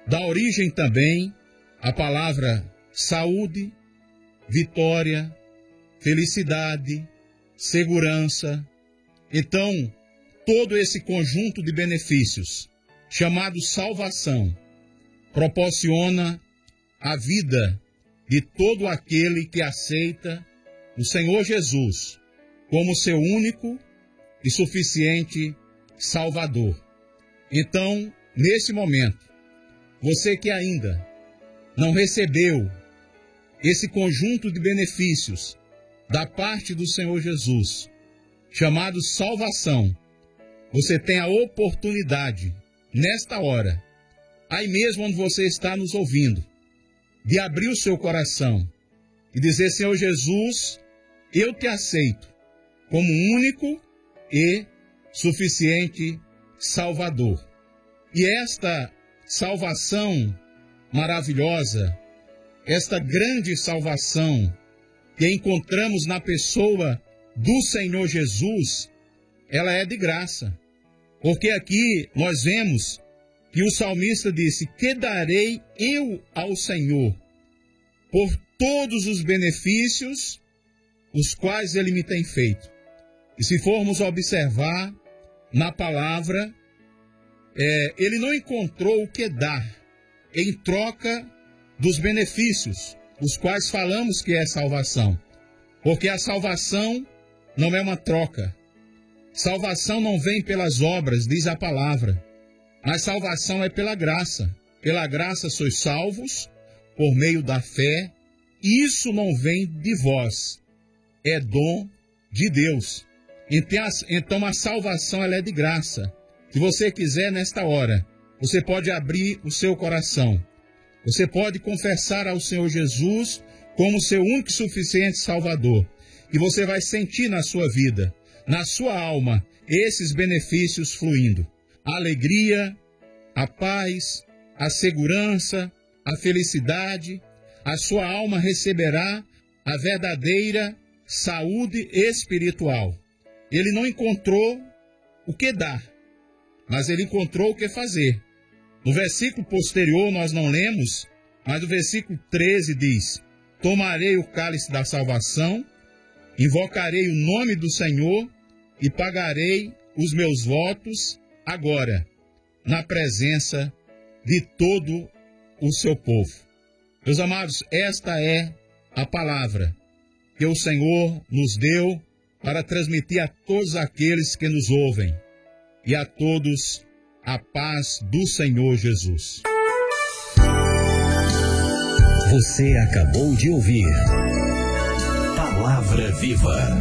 dá origem também à palavra saúde, vitória, felicidade, segurança. Então, todo esse conjunto de benefícios, chamado salvação, proporciona a vida de todo aquele que aceita o Senhor Jesus como seu único e suficiente Salvador. Então, nesse momento, você que ainda não recebeu esse conjunto de benefícios da parte do Senhor Jesus, chamado salvação, você tem a oportunidade, nesta hora, aí mesmo onde você está nos ouvindo, de abrir o seu coração e dizer: Senhor Jesus, eu te aceito como único e suficiente Salvador. E esta salvação maravilhosa, esta grande salvação que encontramos na pessoa do Senhor Jesus, ela é de graça. Porque aqui nós vemos que o salmista disse: que darei eu ao Senhor por todos os benefícios os quais Ele me tem feito. E se formos observar na palavra, ele não encontrou o que dar em troca dos benefícios, os quais falamos que é salvação. Porque a salvação não é uma troca. Salvação não vem pelas obras, diz a palavra. Mas salvação é pela graça. Pela graça sois salvos, por meio da fé. Isso não vem de vós, é dom de Deus. Então a salvação ela é de graça. Se você quiser, nesta hora, você pode abrir o seu coração. Você pode confessar ao Senhor Jesus como seu único e suficiente Salvador. E você vai sentir na sua vida, na sua alma, esses benefícios fluindo. A alegria, a paz, a segurança, a felicidade. A sua alma receberá a verdadeira saúde espiritual. Ele não encontrou o que dar, mas ele encontrou o que fazer. No versículo posterior nós não lemos, mas no versículo 13 diz: tomarei o cálice da salvação, invocarei o nome do Senhor e pagarei os meus votos agora, na presença de todo o seu povo. Meus amados, esta é a palavra que o Senhor nos deu para transmitir a todos aqueles que nos ouvem e a todos a paz do Senhor Jesus. Você acabou de ouvir Palavra Viva.